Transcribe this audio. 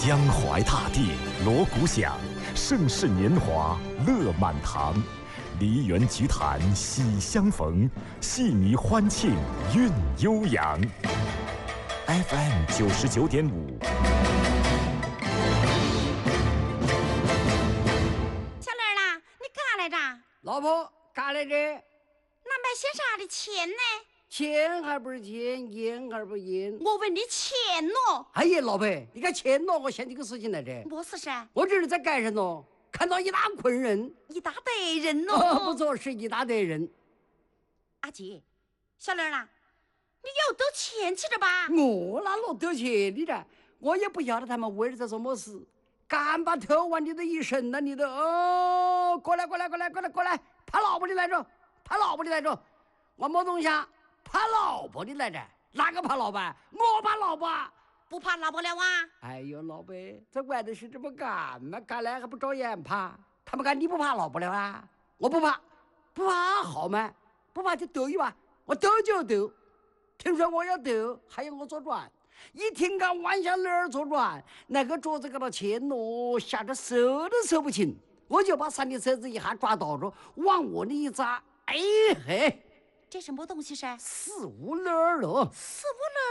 江淮大地锣鼓响，盛世年华乐满堂。梨园菊坛喜相逢，戏迷欢庆韵悠扬。FM 99.5。 小莲儿啦，你干来着？ 老婆，干来着？ 那买些啥的钱呢？ 钱还不是钱，烟还不是烟。 我问你钱喏。 哎呀，老婆，你看钱喏，我想起个事情来着。 么事噻？ 我这是在街上喏，看到一大捆人， 一大堆人喏。 不错，是一大堆人。 阿姐，小莲儿啦，你有兜钱去着吧？ 我哪落得钱的了？我也不晓得他们为了在做么事，敢把头往你的一伸了，你的哦，过来，怕老婆的来着，怕老婆的来着，我没东西啊。怕老婆的来着，哪个怕老婆？我怕老婆， 不怕老婆了哇？ 哎呦，老婆，在外头是这么干嘛？干来还不照样怕？他们干你不怕老婆了啊？我不怕，不怕好吗？不怕就斗一把，我斗就斗。听说我要斗，还要我做转。一听讲弯下脸儿做转，那个桌子给他牵咯，吓得手都手不清。我就把三的车子一下抓到着，往我那一扎，哎嘿！ 这什么东西噻？ 四五轮了， 四五轮。